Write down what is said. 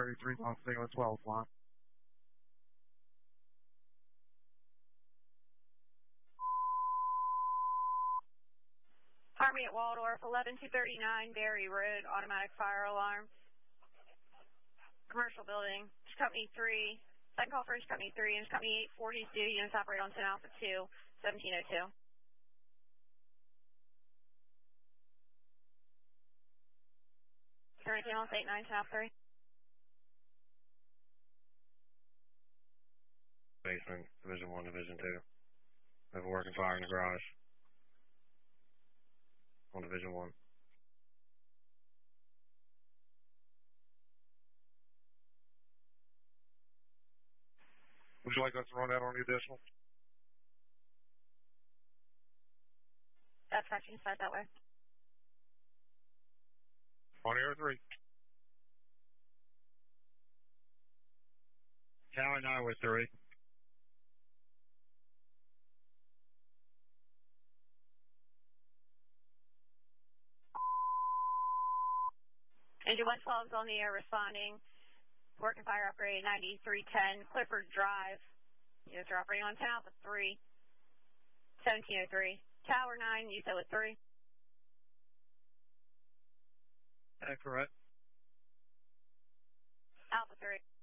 33 Los Angeles 12 line. Army at Waldorf, 11239 Berry Road, automatic fire alarm. Commercial building, Company 3. Second call for Company 3 and Company 840 is due. Units operate on 10 Alpha 2, 1702. Is there anything else? 89 10 Alpha 3. Basement, Division 1, Division 2. Have a working fire in the garage. On Division 1. Would you like us to run out on the additional? That's correct. You can start that way. On air 3. Tower 9 with 3. Engine 112 is on the air responding. Working fire upgrade 9310 Clifford Drive. Units are operating on 10 Alpha 3, 1703. Tower 9, you said with 3? Correct. Alpha 3.